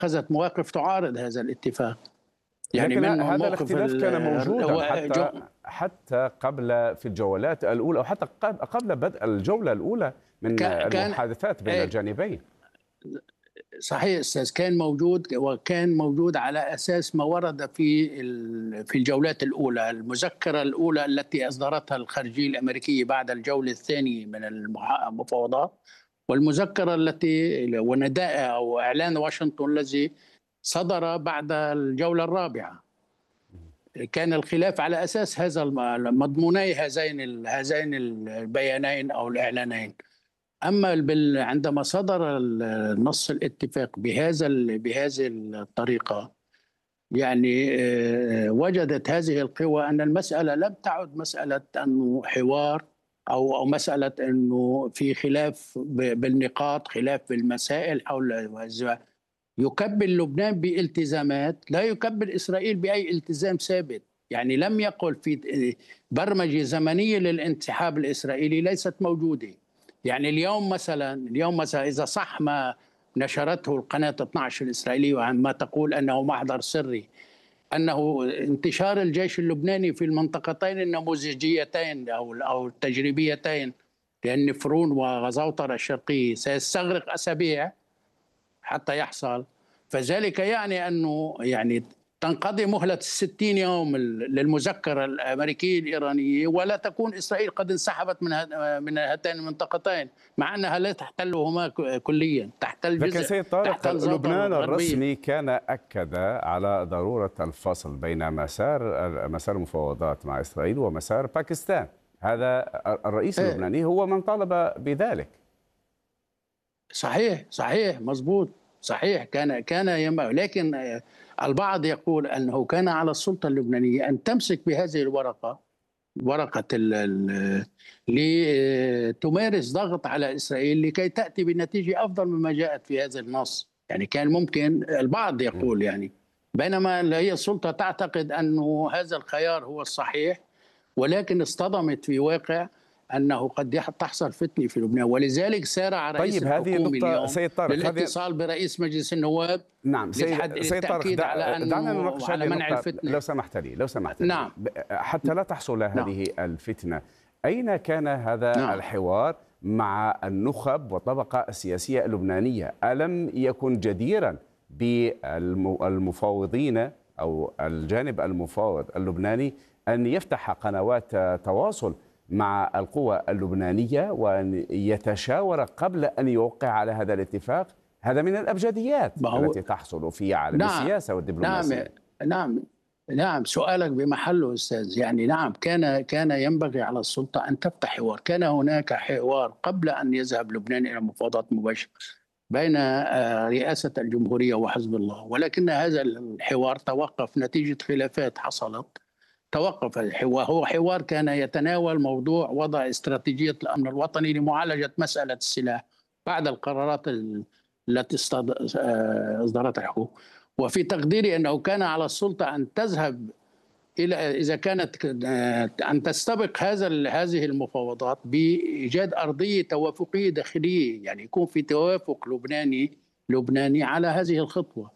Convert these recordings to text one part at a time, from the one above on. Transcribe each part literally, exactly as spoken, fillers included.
أخذت مواقف تعارض هذا الاتفاق. يعني لكن منه هذا موقف الاختلاف كان موجودا حتى جو... حتى قبل في الجولات الأولى، أو حتى قبل بدء الجولة الأولى من كان المحادثات بين الجانبين. صحيح أستاذ، كان موجود، وكان موجود على أساس ما ورد في في الجولات الأولى. المذكرة الأولى التي أصدرتها الخارجية الأمريكية بعد الجولة الثانية من المفاوضات، والمذكرة التي ونداء أو إعلان واشنطن الذي صدر بعد الجولة الرابعة. كان الخلاف على أساس هذا مضموني هذين هذين البيانين أو الإعلانين. أما عندما صدر نص الاتفاق بهذا بهذه الطريقة، يعني وجدت هذه القوى أن المسألة لم تعد مسألة أنه حوار أو أو مسألة أنه في خلاف بالنقاط، خلاف بالمسائل حول يكبل لبنان بالتزامات لا يكبل إسرائيل بأي التزام ثابت. يعني لم يقل في برمجة زمنية للانسحاب الإسرائيلي، ليست موجودة. يعني اليوم مثلا اليوم مثلا إذا صح ما نشرته القناة اثني عشر الإسرائيلية وعما تقول أنه محضر سري، أنه انتشار الجيش اللبناني في المنطقتين النموذجيتين أو أو التجريبيتين لأن فرون وغزاوطة الشرقية سيستغرق أسابيع حتى يحصل. فذلك يعني أنه يعني تنقضي مهلة الستين يوم للمذكرة الأمريكية الإيرانية ولا تكون إسرائيل قد انسحبت من من هاتين المنطقتين، مع أنها لا تحتلهما كليا، تحتل جزء. لكن سيد طارق، لبنان الرسمي كان أكد على ضرورة الفصل بين مسار مسار المفاوضات مع إسرائيل ومسار باكستان. هذا الرئيس إيه؟ اللبناني هو من طالب بذلك. صحيح صحيح مضبوط صحيح، كان كان ينبغي، لكن البعض يقول أنه كان على السلطة اللبنانية أن تمسك بهذه الورقة، ورقة لتمارس ضغط على إسرائيل لكي تأتي بنتيجة أفضل مما جاءت في هذا النص. يعني كان ممكن، البعض يقول يعني، بينما هي السلطة تعتقد أنه هذا الخيار هو الصحيح، ولكن اصطدمت في واقع أنه قد تحصل فتنة في لبنان، ولذلك سارع رئيس طيب هذه الحكومة اليوم سيد طارق للاتصال برئيس مجلس النواب. نعم سيد, سيد طارق، دع... على أنه دعنا نناقش على هذه منع النقطة الفتنة. لو سمحت لي لو سمحت لي نعم. حتى لا تحصل هذه نعم. الفتنة. أين كان هذا نعم. الحوار مع النخب والطبقة السياسية اللبنانية؟ ألم يكن جديرا بالمفاوضين أو الجانب المفاوض اللبناني أن يفتح قنوات تواصل مع القوى اللبنانية وأن يتشاور قبل أن يوقع على هذا الاتفاق؟ هذا من الأبجديات التي تحصل في عالم نعم السياسة والدبلوماسية. نعم نعم نعم سؤالك بمحله أستاذ. يعني نعم كان كان ينبغي على السلطة أن تفتح حوار. كان هناك حوار قبل أن يذهب لبنان إلى مفاوضات مباشرة بين رئاسة الجمهورية وحزب الله، ولكن هذا الحوار توقف نتيجة خلافات حصلت. توقف الحوار. هو حوار كان يتناول موضوع وضع استراتيجية الأمن الوطني لمعالجة مسألة السلاح بعد القرارات التي أصدرتها الحكومة. وفي تقديري أنه كان على السلطة أن تذهب إلى، إذا كانت أن تستبق هذا هذه المفاوضات بإيجاد أرضية توافقية داخلية، يعني يكون في توافق لبناني لبناني على هذه الخطوة.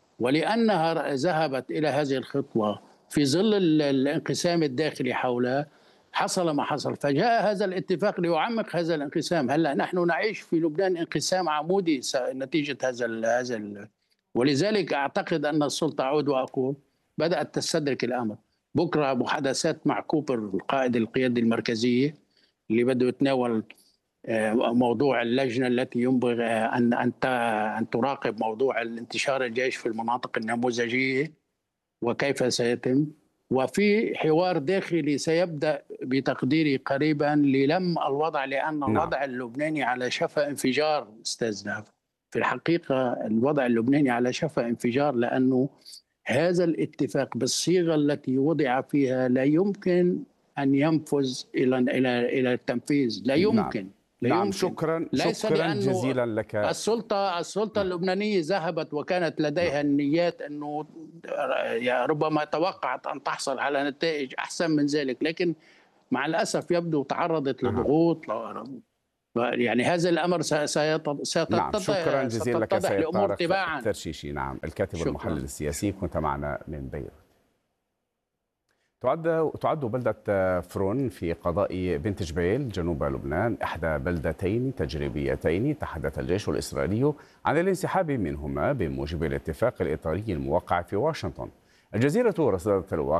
ولأنها ذهبت إلى هذه الخطوة في ظل الانقسام الداخلي حولها، حصل ما حصل. فجاء هذا الاتفاق ليعمق هذا الانقسام. هلا نحن نعيش في لبنان انقسام عمودي نتيجة هذا هذا ولذلك أعتقد أن السلطة، أعود وأقول، بدأت تستدرك الأمر. بكرة محادثات مع كوبر القائد القيادي المركزية اللي بده يتناول موضوع اللجنة التي ينبغي أن أن أن تراقب موضوع انتشار الجيش في المناطق النموذجية وكيف سيتم. وفي حوار داخلي سيبدأ بتقديري قريبا للم الوضع، لأن نعم. الوضع اللبناني على شفا انفجار أستاذ ناف. في الحقيقة الوضع اللبناني على شفا انفجار، لأنه هذا الاتفاق بالصيغة التي وضع فيها لا يمكن أن ينفذ إلى إلى إلى التنفيذ. لا يمكن. نعم. لا نعم يمكن. شكرا ليس شكرا جزيلا لك. السلطة السلطة نعم. اللبنانية ذهبت وكانت لديها نعم. النيات أنه ربما توقعت أن تحصل على نتائج أحسن من ذلك، لكن مع الأسف يبدو تعرضت لضغوط. يعني هذا الأمر ستتضح نعم، شكرا جزيلا لك سيد الأمور طارق تباعا. الترشيشي، نعم الكاتب شكرا. والمحلل السياسي، كنت معنا من بيروت. تعد تعد بلدة فرون في قضاء بنت جبيل جنوب لبنان إحدى بلدتين تجريبيتين تحدث الجيش الإسرائيلي عن الانسحاب منهما بموجب الاتفاق الإطاري الموقع في واشنطن. الجزيرة رصدت الواقع